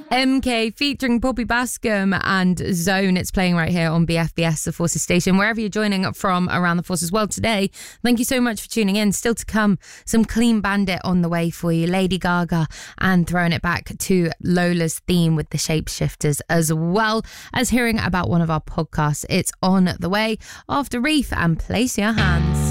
MK featuring Poppy Bascom and Zone. It's playing right here on BFBS, the Forces station, wherever you're joining from around the Forces world today. Thank you so much for tuning in. Still to come, some Clean Bandit on the way for you, Lady Gaga, and throwing it back to Lola's theme with the Shapeshifters, as well as hearing about one of our podcasts. It's on the way after Reef and Place Your Hands.